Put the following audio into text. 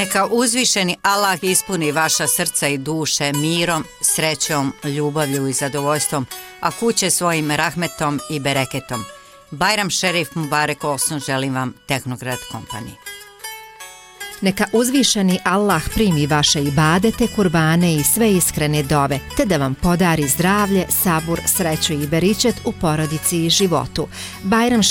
Neka uzvišeni Allah ispuni vaša srca i duše mirom, srećom, ljubavlju i zadovoljstvom, a kuće svojim rahmetom i bereketom. Bajram Šerif Mubarek Olson želim vam, Tehnograd Company. Neka uzvišeni Allah primi vaše ibadete, kurbane i sve iskrene dove, te da vam podari zdravlje, sabur, sreću i beričet u porodici i životu. Bajram